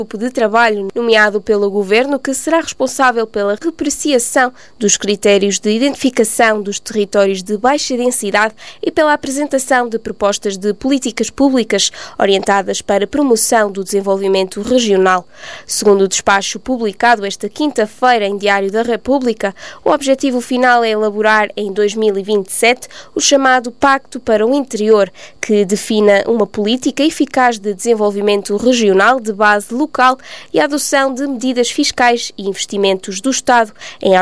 grupo de trabalho nomeado pelo Governo que será responsável pela repreciação dos critérios de identificação dos territórios de baixa densidade e pela apresentação de propostas de políticas públicas orientadas para a promoção do desenvolvimento regional. Segundo o despacho publicado esta quinta-feira em Diário da República, o objetivo final é elaborar em 2027 o chamado Pacto para o Interior, que defina uma política eficaz de desenvolvimento regional de base local e a adoção de medidas fiscais e investimentos do Estado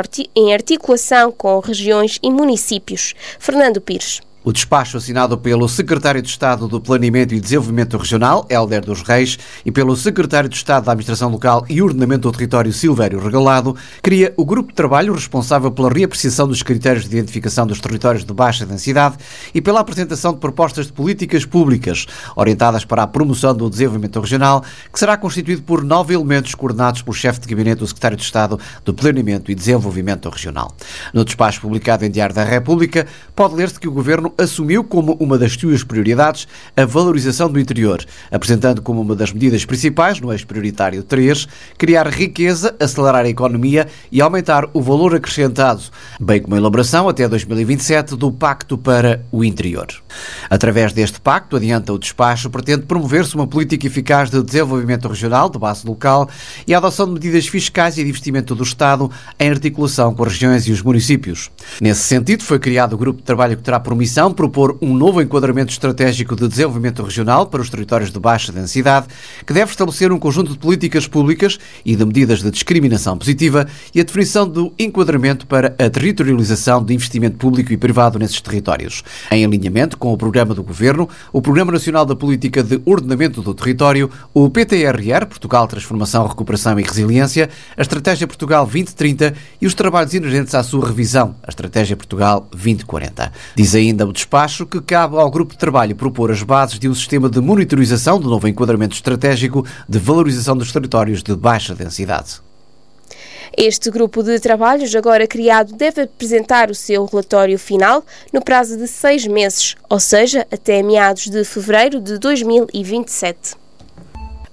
em articulação com regiões e municípios. Fernando Pires. O despacho assinado pelo Secretário de Estado do Planeamento e Desenvolvimento Regional, Hélder dos Reis, e pelo Secretário de Estado da Administração Local e Ordenamento do Território, Silvério Regalado, cria o grupo de trabalho responsável pela reapreciação dos critérios de identificação dos territórios de baixa densidade e pela apresentação de propostas de políticas públicas orientadas para a promoção do desenvolvimento regional, que será constituído por 9 elementos coordenados pelo chefe de gabinete do Secretário de Estado do Planeamento e Desenvolvimento Regional. No despacho publicado em Diário da República, pode ler-se que o Governo assumiu como uma das suas prioridades a valorização do interior, apresentando como uma das medidas principais, no eixo prioritário 3, criar riqueza, acelerar a economia e aumentar o valor acrescentado, bem como a elaboração até 2027 do Pacto para o Interior. Através deste pacto, adianta o despacho, pretende promover-se uma política eficaz de desenvolvimento regional de base local e a adoção de medidas fiscais e de investimento do Estado em articulação com as regiões e os municípios. Nesse sentido, foi criado o grupo de trabalho que terá por missão propor um novo enquadramento estratégico de desenvolvimento regional para os territórios de baixa densidade, que deve estabelecer um conjunto de políticas públicas e de medidas de discriminação positiva e a definição do enquadramento para a territorialização de investimento público e privado nesses territórios, em alinhamento com o programa do Governo, o Programa Nacional da Política de Ordenamento do Território, o PTRR, Portugal Transformação, Recuperação e Resiliência, a Estratégia Portugal 2030 e os trabalhos inerentes à sua revisão, a Estratégia Portugal 2040. Diz ainda o despacho que cabe ao grupo de trabalho propor as bases de um sistema de monitorização do novo enquadramento estratégico de valorização dos territórios de baixa densidade. Este grupo de trabalhos, agora criado, deve apresentar o seu relatório final no prazo de 6 meses, ou seja, até meados de fevereiro de 2027.